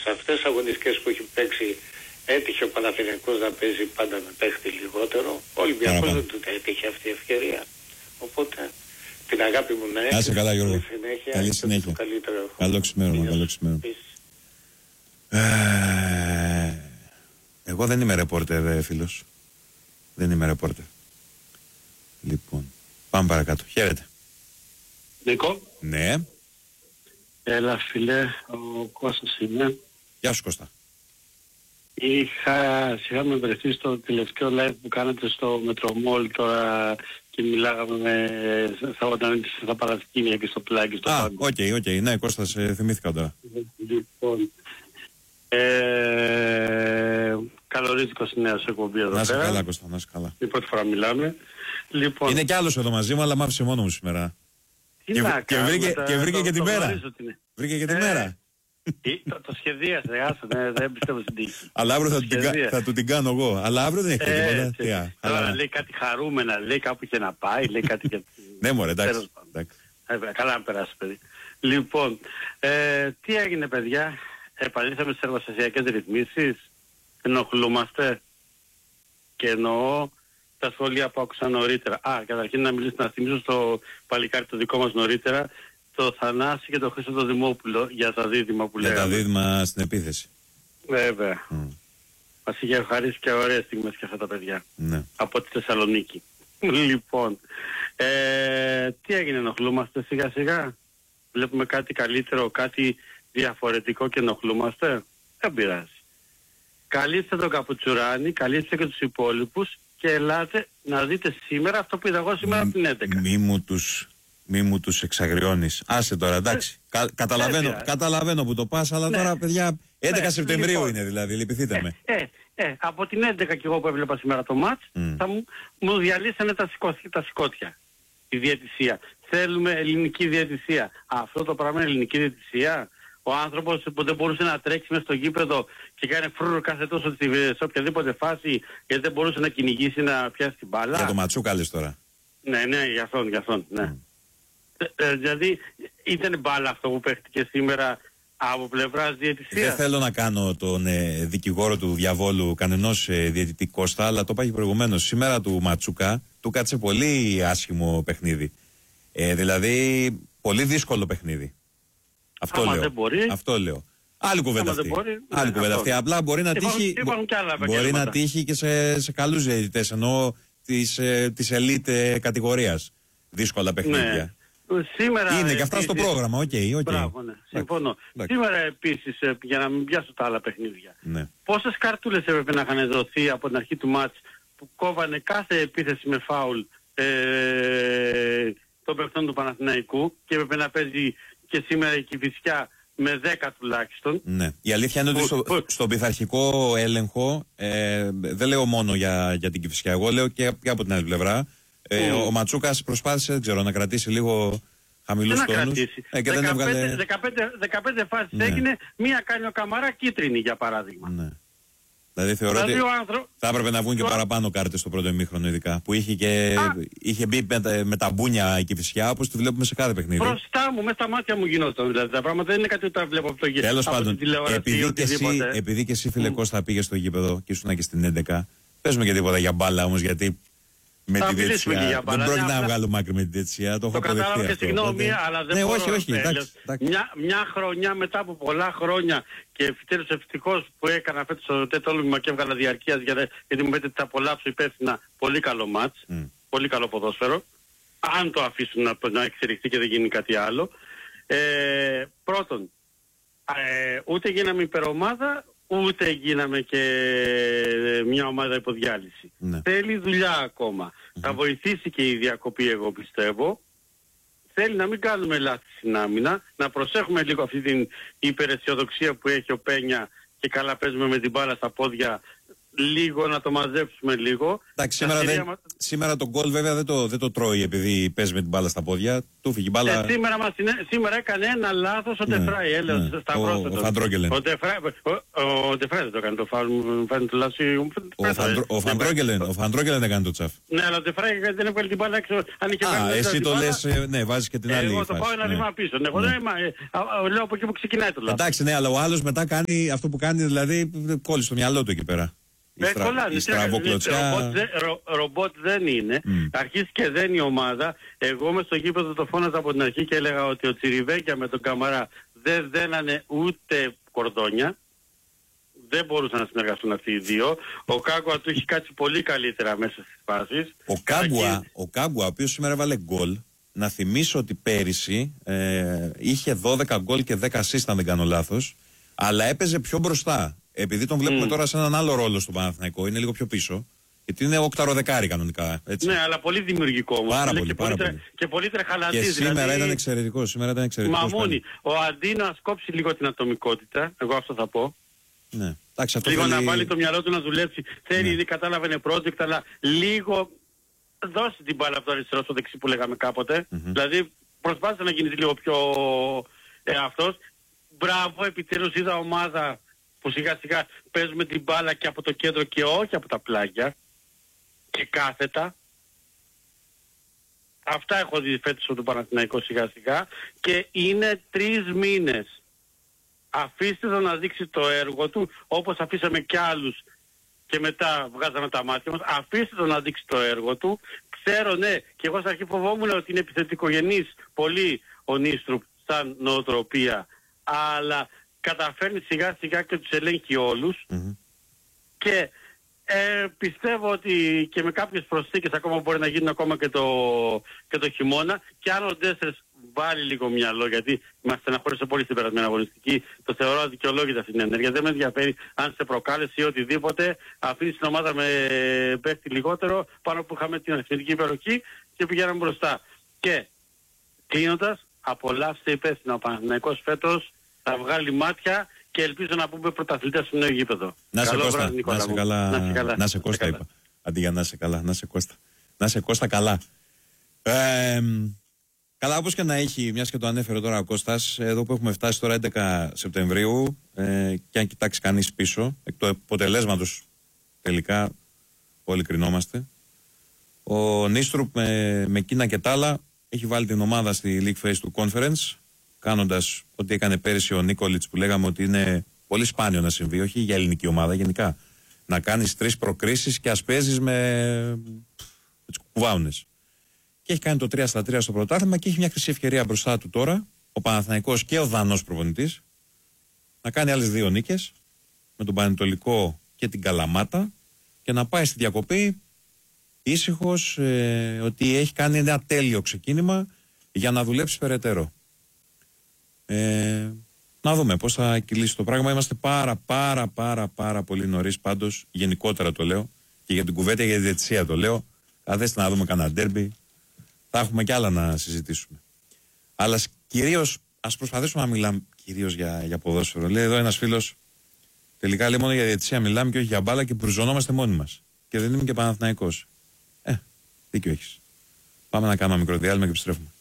Σε αυτές τις αγωνιστικές που έχει παίξει, έτυχε ο Παναθηναϊκός να παίζει πάντα με παίχτη λιγότερο. Ο Ολυμπιακός δεν του έτυχε αυτή η ευκαιρία. Οπότε την αγάπη μου να έχει. Άσε καλά, Γιώργο. Καλή συνέχεια. Καλό ξημέρωμα. Εγώ δεν είμαι ρεπόρτερ, φίλος. Δεν είμαι ρεπόρτερ. Λοιπόν, πάμε παρακάτω. Χαίρετε. Νίκο. Ναι. Έλα φίλε, ο Κώστας είμαι. Γεια σου Κώστα. Είχαμε βρεθεί στο τελευταίο live που κάνατε στο Μετρομόλ τώρα και μιλάγαμε στα παρασκήνια και στο πλάκι στο πάγκο. Οκ. Ναι, Κώστα, σε θυμήθηκα τώρα. Λοιπόν, καλορίζικο στη νέα σου εκπομπή εδώ πέρα. Να είσαι καλά Κώστα, να είσαι καλά. Η πρώτη φορά μιλάμε. Λοιπόν, είναι κι άλλος εδώ μαζί μου, αλλά μ' άφησε μόνο μου σήμερα. Και βρήκε και τη μέρα. Βρήκε και τη μέρα. Το σχεδίασε, άσε, δεν πιστεύω στην τύχη. Αλλά αύριο θα του την κάνω εγώ. Αλλά αύριο δεν έχει τίποτα. Τώρα λέει κάτι χαρούμενα, λέει κάπου είχε να πάει, λέει κάτι για... Ναι μωρέ, εντάξει. Καλά να περάσει παιδί. Λοιπόν, τι έγινε παιδιά, επανήλθαμε στις εργοστασιακές ρυθμίσεις, ενοχλούμαστε και εννοώ τα σχόλια που άκουσα νωρίτερα. Καταρχήν να θυμίσω στο παλικάρι το δικό μας νωρίτερα, το Θανάση και το Χρήστο το Δημόπουλο για τα δίδυμα που λέγαμε. Για τα δίδυμα στην επίθεση. Βέβαια. Μας είχε ευχαρίσει και ωραίες στιγμές και αυτά τα παιδιά. Ναι. Από τη Θεσσαλονίκη. Λοιπόν, τι έγινε, ενοχλούμαστε σιγά σιγά. Βλέπουμε κάτι καλύτερο, κάτι διαφορετικό και ενοχλούμαστε. Δεν πειράζει. Καλείστε τον Καπουτσουράνη, καλείστε και τους υπόλοιπους και ελάτε να δείτε σήμερα αυτό που είδα εγώ σήμερα από την 11. Μη μου τους εξαγριώνεις. Άσε τώρα, εντάξει. Καταλαβαίνω που το πας, αλλά τώρα παιδιά 11 Σεπτεμβρίου λοιπόν, είναι δηλαδή, λυπηθείτε με. Από την 11 και εγώ που έβλεπα σήμερα το μάτς, θα μου διαλύσανε τα σηκώτια. Η διαιτησία. Θέλουμε ελληνική διαιτησία. Αυτό το πράγμα είναι ελληνική διαιτησία. Ο άνθρωπος που δεν μπορούσε να τρέξει μέσα στο γήπεδο και κάνει φρουρ κάθε τόσο σε οποιαδήποτε φάση γιατί δεν μπορούσε να κυνηγήσει να πιάσει την μπάλα. Για το Ματσούκα λες τώρα. Ναι, για αυτόν, ναι. Δηλαδή ήταν μπάλα αυτό που παίχτηκε σήμερα από πλευράς διαιτησίας. Δεν θέλω να κάνω τον δικηγόρο του διαβόλου κανενός διαιτητή Κώστα, αλλά το είπα και προηγουμένως. Σήμερα του Ματσούκα του κάτσε πολύ άσχημο παιχνίδι. Δηλαδή πολύ δύσκολο παιχνίδι. Αυτό λέω. Άλλη κουβέντα αυτή. Απλά μπορεί να τύχει και σε καλούς διαιτητές, εννοώ της ελίτ κατηγορίας. Δύσκολα παιχνίδια. Σήμερα είναι και αυτά στο πρόγραμμα, οκ. Μπράβο, ναι. Συμφωνώ. Σήμερα επίσης, για να μην πιάσω τα άλλα παιχνίδια, πόσες καρτούλες έπρεπε να είχαν δοθεί από την αρχή του μάτς που κόβανε κάθε επίθεση με φάουλ των παιχτών του Παναθηναϊκού και έπρεπε να παίζει και σήμερα η Κηφισιά με 10 τουλάχιστον. Ναι. Η αλήθεια είναι ότι στον πειθαρχικό έλεγχο, δεν λέω μόνο για την Κηφισιά, εγώ λέω και από την άλλη πλευρά. Ο Ματσούκας προσπάθησε, δεν ξέρω, να κρατήσει λίγο χαμηλούς τόνους. 15 φάσεις έγινε, μία κάνει ο Καμαρά κίτρινη για παράδειγμα. Ναι. Δηλαδή θεωρώ ότι θα έπρεπε να βγουν και παραπάνω κάρτες στο πρώτο ημίχρονο ειδικά. Που είχε μπει με τα μπούνια η Κηφισιά, όπως τη βλέπουμε σε κάθε παιχνίδι. Μπροστά μου, μέσα στα μάτια μου γινόταν. Δηλαδή τα πράγματα δεν είναι κάτι που τα βλέπω από το γήπεδο. Τέλος πάντων, επειδή και εσύ φίλε Κώστα πήγες στο γήπεδο και ήσουν και στην 11, πες μου και τίποτα για μπάλα όμως, γιατί... Με τη διαιτησία. Δεν πρόκειται να βγάλουμε άκρη με τη διαιτησία. Το έχω κατάλαβα και συγγνώμη, αλλά δεν μπορώ. Όχι. Μια χρονιά μετά από πολλά χρόνια και επιτέλους ευτυχώς που έκανα φέτος το τετόλμημα και έβγαλα διαρκείας γιατί μου πέτετε τα απολαύσω υπεύθυνα. Πολύ καλό μάτς. Πολύ καλό ποδόσφαιρο. Αν το αφήσουν να εξελιχθεί και δεν γίνει κάτι άλλο. Πρώτον, ούτε γίναμε υπερομάδα, ούτε γίναμε και μια ομάδα υποδιάλυση. Θέλει δουλειά ακόμα. Θα βοηθήσει και η διακοπή, εγώ πιστεύω. Θέλει να μην κάνουμε λάθη στην άμυνα, να προσέχουμε λίγο αυτή την υπεραισιοδοξία που έχει ο Πένια και καλά παίζουμε με την μπάλα στα πόδια. λίγο να το μαζέψουμε λίγο. Εντάξει, σήμερα το γκολ βέβαια δεν το τρώει επειδή παίζει με την μπάλα στα πόδια. Του φύγει η μπάλα. Σήμερα έκανε ένα λάθος ο Ντεφράι. Ο Φαντρόγκελεν. Ο Ντεφράι δεν το έκανε το φάουλ. Μου φαίνεται το λάθος. Ο Φαντρόγκελεν έκανε το τσαφ. Ναι, αλλά ο Ντεφράι δεν έβγαλε την μπάλα έξω. Εσύ το λες, ναι, βάζεις και την άλλη. Εγώ το πάω ένα βήμα πίσω. Λέω από εκεί που ξεκινάει το λάθος. Εντάξει, ναι, αλλά ο άλλος μετά κάνει αυτό που κάνει, δηλαδή κόλλησε στο μυαλό του εκεί πέρα. Η στραβοκλωτσιά. Ρομπότ δεν είναι. Αρχίζει και δεν η ομάδα. Εγώ μες στο γήπεδο το φώναζα από την αρχή και έλεγα ότι ο Τσιριβέκια με τον Καμαρά δεν δένανε ούτε κορδόνια. Δεν μπορούσαν να συνεργαστούν αυτοί οι δύο. Ο Κάγκουα του έχει κάτσει πολύ καλύτερα μέσα στις φάσεις. Ο Κάγκουα, ο οποίος σήμερα έβαλε γκολ, να θυμίσω ότι πέρυσι είχε 12 γκολ και 10 assist αν δεν κάνω λάθος, αλλά έπαιζε πιο μπροστά. Επειδή τον βλέπουμε τώρα σε έναν άλλο ρόλο στο Παναθηναϊκό, είναι λίγο πιο πίσω. Γιατί είναι οκταροδεκάρι κανονικά. Έτσι. Ναι, αλλά πολύ δημιουργικό όμως. Πάρα πολύ, και πολύ τρεχαλατής. Και σήμερα ήταν εξαιρετικός. Μαμούνι. Ο αντί να σκόψει λίγο την ατομικότητα, εγώ αυτό θα πω. Ναι. Εντάξει, αυτό λίγο θέλει... να βάλει το μυαλό του να δουλέψει. Θέλει, ήδη κατάλαβε είναι project, αλλά λίγο δώσει την μπάλα από το αριστερό στο δεξί που λέγαμε κάποτε. Δηλαδή προσπάθησε να γίνει λίγο πιο αυτός. Μπράβο, επιτέλους είδα ομάδα που σιγά σιγά παίζουμε την μπάλα και από το κέντρο και όχι από τα πλάγια και κάθετα. Αυτά έχω δει φέτος από τον Παναθηναϊκό σιγά σιγά και είναι 3 μήνες. Αφήστε το να δείξει το έργο του όπως αφήσαμε κι άλλους και μετά βγάζαμε τα μάτια μας. Αφήστε το να δείξει το έργο του. Ξέρω, ναι, και εγώ στην αρχή φοβόμουν ότι είναι επιθετικογενής πολύ ο Νίστρουπ σαν νοοτροπία, αλλά καταφέρνει σιγά σιγά και τους ελέγχει όλους και πιστεύω ότι και με κάποιες προσθήκες ακόμα μπορεί να γίνουν ακόμα και το χειμώνα και αν ο Ντέσσερς βάλει λίγο μυαλό, γιατί μας στεναχώρησε πολύ στην περασμένη αγωνιστική, το θεωρώ αδικαιολόγητα αυτή την ενέργεια. Δεν με ενδιαφέρει αν σε προκάλεσε ή οτιδήποτε, αφήνεις την ομάδα με παίχτη λιγότερο πάνω που είχαμε την αριθμητική υπεροχή και πηγαίναμε μπροστά. Και κλείνοντας, απολαύστε υπεύθυνα ο Παναθηναϊκός φέτος. Θα βγάλει μάτια και ελπίζω να πούμε πρωταθλητές στο νέο γήπεδο. Να σε Κώστα, να σε Κώστα είπα. Αντί για να σε καλά, να σε Κώστα. Να σε Κώστα καλά. Καλά, όπως και να έχει, μιας και το ανέφερε τώρα ο Κώστας, εδώ που έχουμε φτάσει τώρα 11 Σεπτεμβρίου και αν κοιτάξει κανείς πίσω, εκ του αποτελέσματος τελικά όλοι κρινόμαστε, ο Νίστρουπ με Κίνα και τ' άλλα έχει βάλει την ομάδα στη League Phase του Conference, κάνοντας ό,τι έκανε πέρυσι ο Νίκολιτς που λέγαμε ότι είναι πολύ σπάνιο να συμβεί, όχι για ελληνική ομάδα γενικά. Να κάνεις 3 προκρίσεις και ας παίζεις με τις κουβάουνες. Και έχει κάνει το 3-3 στο πρωτάθλημα και έχει μια χρυσή ευκαιρία μπροστά του τώρα, ο Παναθηναϊκός και ο Δανός προπονητής, να κάνει άλλες 2 νίκες με τον Πανετολικό και την Καλαμάτα και να πάει στη διακοπή ήσυχος ότι έχει κάνει ένα τέλειο ξεκίνημα για να δουλέψει περαιτέρω. Να δούμε πώς θα κυλήσει το πράγμα. Είμαστε πάρα πολύ νωρίς πάντως, γενικότερα το λέω και για την κουβέντα για τη διαιτησία το λέω. Καθέστε να δούμε κανένα ντέρμπι, θα έχουμε κι άλλα να συζητήσουμε. Αλλά κυρίως ας προσπαθήσουμε να μιλάμε κυρίως για ποδόσφαιρο. Λέει εδώ ένας φίλος, τελικά λέει μόνο για διαιτησία μιλάμε και όχι για μπάλα και μπρουζωνόμαστε μόνοι μας. Και δεν είμαι και Παναθηναϊκός. Δίκιο έχεις. Πάμε να κάνουμε μικρό διάλειμμα και επιστρέφουμε.